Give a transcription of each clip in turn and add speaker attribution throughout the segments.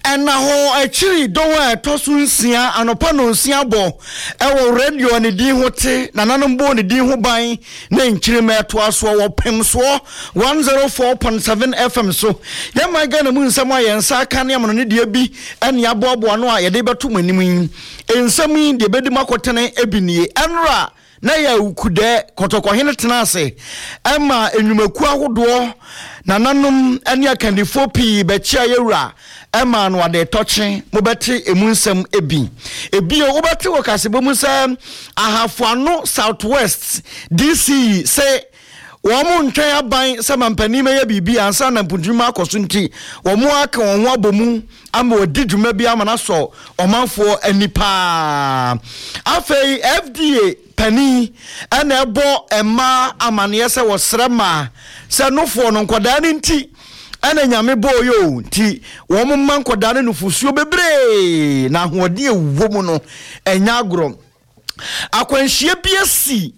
Speaker 1: na ho achiri dowa tosunsia anopa no nsia bo ewo radio ne din hote na nanom bo ne din ho ban na nchiri meto aso wo pem so 104.7 FM so ye my Ghana mu nsam ayensa ka ne amno ne de bi ene aboabo no a ye de beto manim ensam yi de bedi makotene ebinie enra na ya ukude kotokohene tenase ema enwumaku ahodo na nanom ene akandifo pii be chia yewura ema no ade toche mobeti emunsam ebi o obeti wokasebo musa ahafano southwest DC say womu ntwen aban se mampani me ya bibi ansa na mpunduma akoso nti womu aka wonwo abomu ama odidwuma bi ama na so omanfo anipa afei FDA pani ana ebo ema amane se wo srema se nofo no nkoda ni nti ana nyame boyo nti womu man nkoda ne nufusuo bebre na hoɔden ewuwo mu no enya agro akwanhie biasi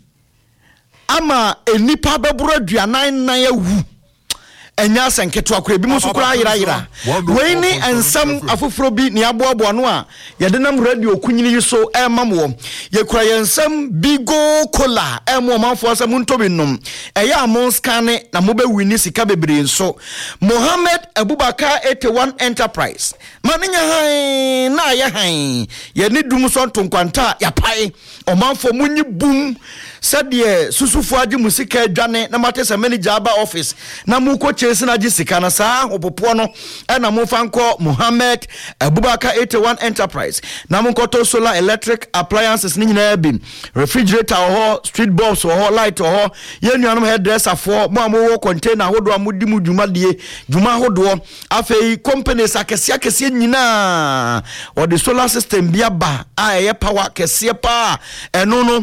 Speaker 1: ama enipa bebro aduanan nan awu enya senketo akora bi muso kura yira we ni ensam afoforo bi ne aboabo no a yede nam radio kunyini yiso emamwo ye kura yensam bigo cola emo manfo asam ntobi nom eya amon skane na mobe wini sika bebre nso Mohammed Abubakar 81 Enterprise maninya han na ya han ye ni dum so ntonkwanta ya pai o manfo munyi bum sadie susufo agi musika adwane na matesa manager aba office na muko chesi na jisika na saa opopo no na mufanko Mohammed Abubakar 81 Enterprise na munkoto solar electric appliances ni nyina bi refrigerator ho street bulbs ho light ho yenuanom hairdresser for mo amowo container hodo amudi mu dwuma hodo afei companies akese nyina o the solar system bia ba a power kese pa eno no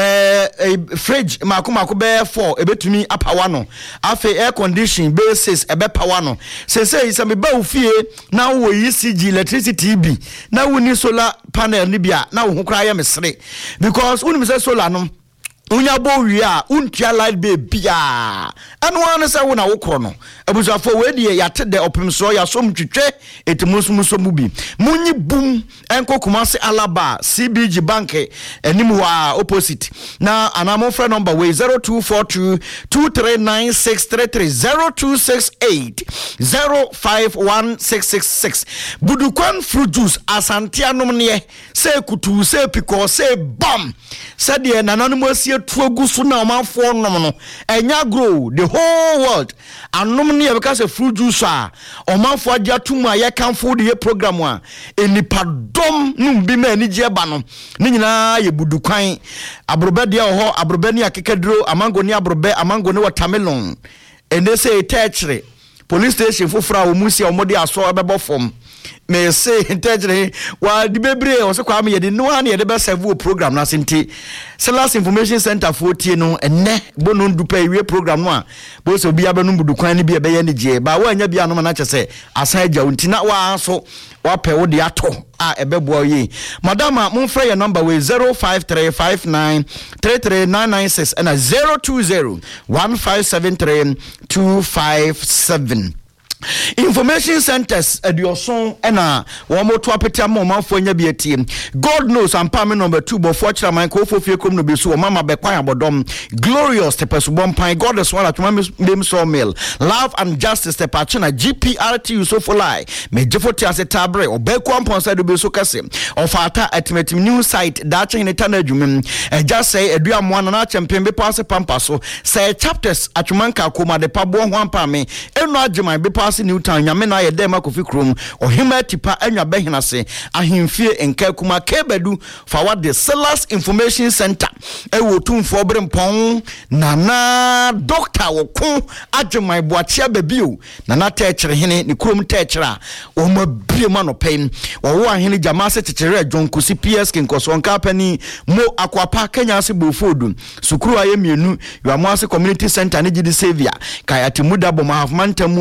Speaker 1: fridge makoma be 4 ebetumi apawa no afi air condition basis ebe power no say me ba ofie na wo ECG electricity bi na wo ni solar panel ni bia na wo ho kra ya mesre because unu me say solar no unya bo wi a untia light be bia anu anu se wo na wo kro no abusafo we de ya tede opem so ya som twetwe etimuso mu bi munyi bum enko Kumasi Alaba CBG bank enimu wa opposite na anamo phone number we 0242 239633 0268051666 budukwan fruit juice asante anom ne se kutu se piko se bam se de nananum asie tuagu so na omanfo nom no enya grow the whole world anom ne because of fruit juice a omanfo adia tuma ye kanfo de program a enipadom num bi ma ani je ba no ne nyina ye budukwan abrobe de ho abrobe ni akekaduro amango ni abrobe amango ni watermelon ene se etechre police station fofra o musi o mode aso ebebo fom me say integre wa di bebre o se kwa me yede no an yede be serve program na senti Sellers Information Center for tie no enne bono ndupa ewie program no a bo se obi abenu budukwan ni bi ebe ye ne je ba wa anya bia no na chese asan agya unti na wa so wa pe wo de ato a ebebo ye madama monfra your number we 0535933996 and 0201573257 Information centers edioson ena womoto apeta momanfo nya bietie God knows ampa me number 2 bo fortune man ko fofie kom no be so mama be kwan abodom glorious te pesubon pan God is one at mem so mail love and justice te pachina GPRT so for lie me jefoti ase tabre obeku amponsa do be so kase ofata atimatim new site da chen ne tanadwum just say eduamo na champion be pass pampa so say chapters atwanka koma de pabo ho ampa me eno agyeman be Newtown nyame na ye dem akofi krom ohima tipa anwa behinase ahemfie enka kuma kebedu for what the Sellers Information Center ewo tumfo brempon nana doctor woko agyeman boachia babio nana techere hene ni krom techere o mabie ma no pen wo ahene jamase techere adwonkosi PS kinkoso nka pani mo akwapa Kenya se bofodu sukuru aye mienu yamase community center ne gidi savior kai atimuda boma half mantam